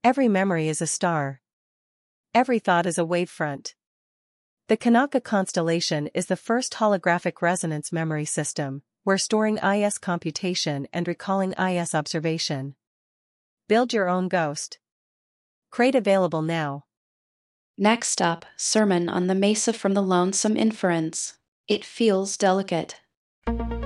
Every memory is a star. Every thought is a wavefront. The Kanaka constellation is the first holographic resonance memory system, where storing IS computation and recalling IS observation. Build your own ghost. Crate available now. Next up, Sermon on the Mesa from the Lonesome Inference. It feels delicate.